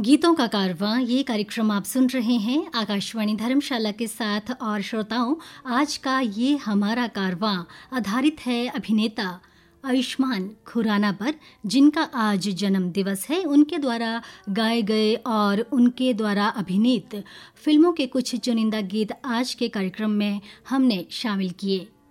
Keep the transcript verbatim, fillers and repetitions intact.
गीतों का कारवां ये कार्यक्रम आप सुन रहे हैं आकाशवाणी धर्मशाला के साथ। और श्रोताओं, आज का ये हमारा कारवां आधारित है अभिनेता आयुष्मान खुराना पर, जिनका आज जन्म दिवस है। उनके द्वारा गाए गए और उनके द्वारा अभिनीत फिल्मों के कुछ चुनिंदा गीत आज के कार्यक्रम में हमने शामिल किए।